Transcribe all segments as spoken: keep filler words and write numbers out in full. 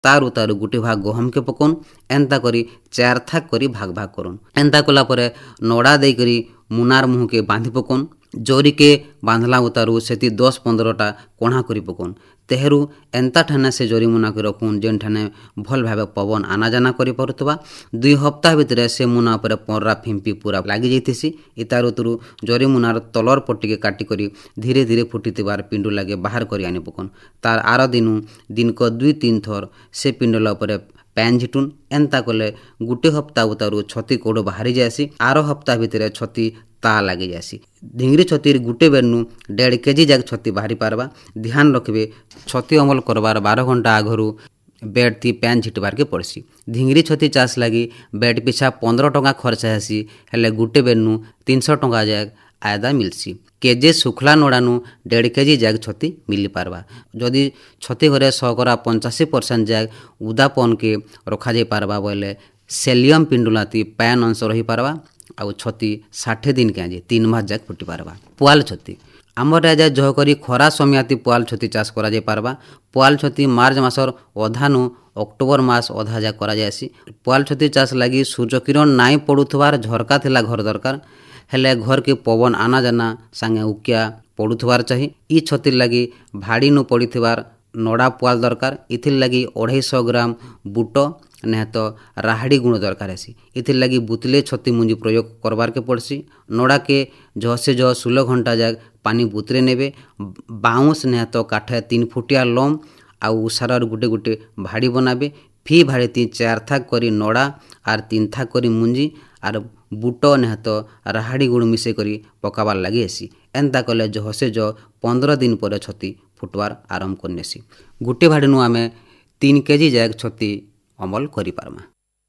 तारु तारु गुटे भाग गहम के पकोन एंता करी चार थाक करी भाग भाग करन। एंता कला परे नड़ा दे करी मुनार मुह के बांधि पकोन। जोरी के बांधला उतारू सेति दस पंद्रहटा कोणा करी पकोन। तेहरू एंता ठाने से जोरी मुना के रखुन जेन ठाने भल भावे पवन आना जाना करी परुतबा। दुई हप्ताह भितरे से मुना पर पंरा फिंपी पूरा लागी जाइथिसी। इतारु तुरु जोरी मुनार तलर पट्टी के काटी करी धीरे धीरे फुटिथिबार पिंडु लागे बाहर करी आनी पकोन। तार आर दिनु दिन को दुई तीन थर से पिंडला पर पैन झिटुन। एंता कले गुटे हप्ताह उतारू छती कोड़ बाहरी जासी। आर हप्ताह भितरे छती ता लगी जासी। ढिंगरी छतीर गुटे बेरनु डेढ़ केजी जाक छती बाहरी पारबा। ध्यान रखिए छती अमल करबार बारह घंटा आगरू बेड थी पैन झिटबार के पड़सी। ढिंगरी छती चाष लगी बेड पिछा पंद्रह टंका खर्च हेसी हेले गुटे बेरनु तीन सौ टंका जाक आयदा मिलसी। केजे सुखला नोड़ानु डेढ़ केजी जाग छती मिली पारबा। जदि छती घरे शकरा पंचाशी परसेंट जाग उदापन के रखा जाई पारबा बोले सेलियम पिंडुलाती पैन अंश रही पारबा। आउ छती षाठे दिन के तीन मास जाक फुटी पारबा। पुआल छती आमर राजा जह करी खरा समियाती पुआल छती चाष करा जाई पारबा। पुआल छती मार्च मासर अधानु अक्टोबर मास अधा जाक करा जायसी। पुआल छती चाष लगी सूर्य किरण नाई पड़ुथबार झरका थिला घर दरकार हेले घर के पवन आना जाना संगे उकिया पड़ुथबार चाही। ई छती लगी भाड़ी नु पड़िथबार नड़ा पुआल दरकार। इथिर लगी अढ़ाई सौ ग्राम बूट नहीं तो राहाड़ी गुण दरकार है। इथिर लगी बुतले छती मुंजी प्रयोग करबार के पड़सी। नड़ा के जह से जह सोलह घंटा जाक पानी बुतरे नेबे। बाउंस नहीं तो काठे तीन फुटिया लम आउ उसारार गुटे गुटे भाड़ी बनाबे। फी भाड़ी तीन चार थाक करी नड़ा आर तीन थाक करी मुंजी आर बुट नहीं तो राहाड़ी गुण मिसे करी पकाबार लगी आसी। एंता कले जह से जह पंद्रह दिन पर छती फुटवार आरंभ करनेसी। गुटे भाड़ी नु आमे तीन केजी जाक छती अमल करि पारमा।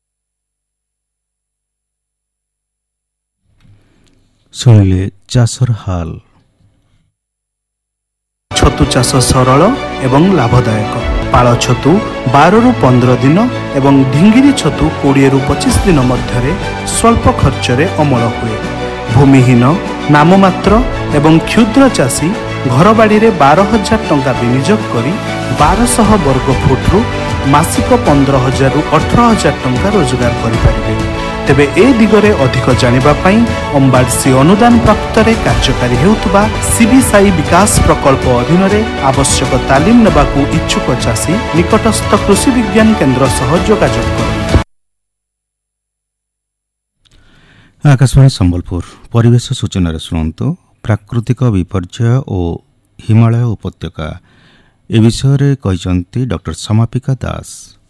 शुणिले चाषर हाल। छतु चाष सरल एवं लाभदायक। पाଳ छतु बारह रु पंद्रह दिन एवं ढिंगिरी छतु बीस रु पच्चीस दिन मध्यरे स्वल्प खर्चरे अमल हुए। भूमिहीन नाममात्र एवं क्षुद्र चाषी घर बाड़ी रे बारह हजार टंका विनियोग करी बारह वर्ग फुट रु मासिक पंद्रह हजार रु अठारह हजार टंका रोजगार करिपारिबे। तेबे ए दिगरे अधिक जानिबा पई अंबाडसी अनुदान प्राप्त रे कार्यकारी हेउतबा सीबीसाई विकास प्रकल्प अधीन रे आवश्यक तालीम नेबाकू इच्छुक चाषी निकटस्थ कृषि विज्ञान केंद्र सह जोगाजोग करନ୍ତୁ। आकाशवाणी संबलपुर परिवेश सूचना शुणु। प्राकृतिक विपर्यय और हिमालय उपत्यका ए विषय कहते डॉक्टर समापिका दास।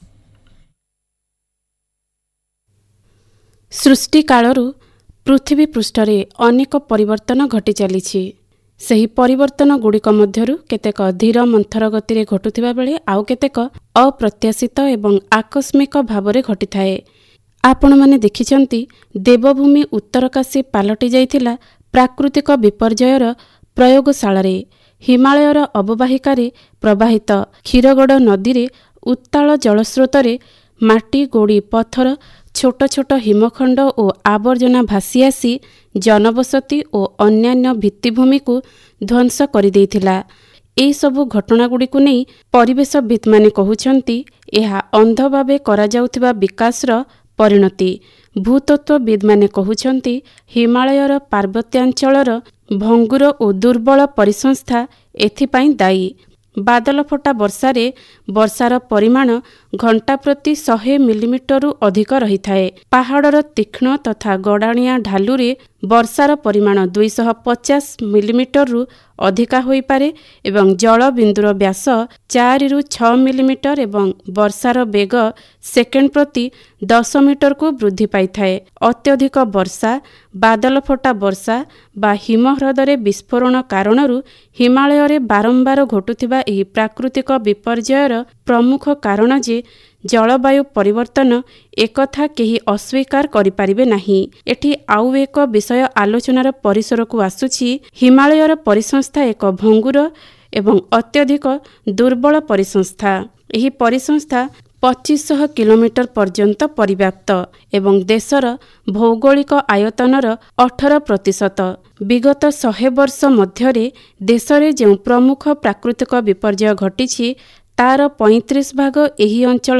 सृष्टि कालरू पृथ्वी पृष्ठरे अनेक परिवर्तन घटी चलीछि। ସେହି ପରିବର୍ତ୍ତନ ଗୁଡ଼ିକ ମଧ୍ୟରୁ କେତେକ ଧୀର ମନ୍ଥର ଗତିରେ ଘଟୁଥିବା ବେଳେ ଆଉ କେତେକ ଅପ୍ରତ୍ୟାଶିତ ଏବଂ ଆକସ୍ମିକ ଭାବରେ ଘଟିଥାଏ। ଆପଣମାନେ ଦେଖିଛନ୍ତି ଦେବଭୂମି ଉତ୍ତରକାଶୀ ପାଲଟି ଯାଇଥିଲା ପ୍ରାକୃତିକ ବିପର୍ଯ୍ୟୟର ପ୍ରୟୋଗଶାଳାରେ। ହିମାଳୟର ଅବବାହିକାରେ ପ୍ରବାହିତ କ୍ଷୀରଗଡ଼ ନଦୀରେ ଉତ୍ତାଳ ଜଳସ୍ରୋତରେ ମାଟି ଗୋଡ଼ି ପଥର ଛୋଟ ଛୋଟ ହିମଖଣ୍ଡ ଓ ଆବର୍ଜନା ଭାସି ଆସି ଜନବସତି ଓ ଅନ୍ୟାନ୍ୟ ଭିତ୍ତିଭୂମିକୁ ଧ୍ୱଂସ କରିଦେଇଥିଲା। ଏହିସବୁ ଘଟଣାଗୁଡ଼ିକୁ ନେଇ ପରିବେଶବିତ୍ମାନେ କହୁଛନ୍ତି ଏହା ଅନ୍ଧ ଭାବେ କରାଯାଉଥିବା ବିକାଶର ପରିଣତି। ଭୂତତ୍ତ୍ୱବିତ୍ମାନେ କହୁଛନ୍ତି ହିମାଳୟର ପାର୍ବତ୍ୟାଞ୍ଚଳର ଭଙ୍ଗୁର ଓ ଦୁର୍ବଳ ପରିସଂସ୍ଥା ଏଥିପାଇଁ ଦାୟୀ। ବାଦଲଫଟା ବର୍ଷାରେ ବର୍ଷାର ପରିମାଣ ଘଣ୍ଟା ପ୍ରତି ଶହେ ମିଲିମିଟରରୁ ଅଧିକ ରହିଥାଏ। ପାହାଡ଼ର ତୀକ୍ଷ୍ଣ ତଥା ଗଡ଼ାଣିଆ ଢାଲୁରେ ବର୍ଷାର ପରିମାଣ ଦୁଇଶହ ପଚାଶ ମିଲିମିଟରରୁ ଅଧିକା ହୋଇପାରେ ଏବଂ ଜଳବିନ୍ଦୁର ବ୍ୟାସ ଚାରିରୁ ଛଅ ମିଲିମିଟର ଏବଂ ବର୍ଷାର ବେଗ ସେକେଣ୍ଡ ପ୍ରତି ଦଶ ମିଟରକୁ ବୃଦ୍ଧି ପାଇଥାଏ। ଅତ୍ୟଧିକ ବର୍ଷା, ବାଦଲଫଟା ବର୍ଷା ବା ହିମହ୍ରଦରେ ବିସ୍ଫୋରଣ କାରଣରୁ ହିମାଳୟରେ ବାରମ୍ବାର ଘଟୁଥିବା ଏହି ପ୍ରାକୃତିକ ବିପର୍ଯ୍ୟୟର ପ୍ରମୁଖ କାରଣ ଯେ ଜଳବାୟୁ ପରିବର୍ତ୍ତନ ଏକଥା କେହି ଅସ୍ୱୀକାର କରିପାରିବେ ନାହିଁ। ଏଠି ଆଉ ଏକ ବିଷୟ ଆଲୋଚନାର ପରିସରକୁ ଆସୁଛି। ହିମାଳୟର ପରିସଂସ୍ଥା ଏକ ଭଙ୍ଗୁର ଏବଂ ଅତ୍ୟଧିକ ଦୁର୍ବଳ ପରିସଂସ୍ଥା। ଏହି ପରିସଂସ୍ଥା ପଚିଶଶହ କିଲୋମିଟର ପର୍ଯ୍ୟନ୍ତ ପରିବ୍ୟାପ୍ତ ଏବଂ ଦେଶର ଭୌଗୋଳିକ ଆୟତନର ଅଠର ପ୍ରତିଶତ। ବିଗତ ଶହେ ବର୍ଷ ମଧ୍ୟରେ ଦେଶରେ ଯେଉଁ ପ୍ରମୁଖ ପ୍ରାକୃତିକ ବିପର୍ଯ୍ୟୟ ଘଟିଛି ତାର ପଇଁତିରିଶ ଭାଗ ଏହି ଅଞ୍ଚଳ